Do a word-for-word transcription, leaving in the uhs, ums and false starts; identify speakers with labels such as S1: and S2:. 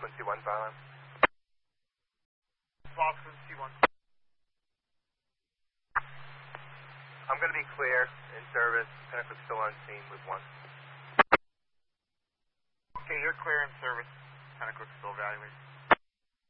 S1: Quincy one, silent.
S2: False Quincy one.
S1: I'm going to be clear in service. Pennacook still on scene with one.
S2: Okay, you're clear in service. Pennacook still evaluating.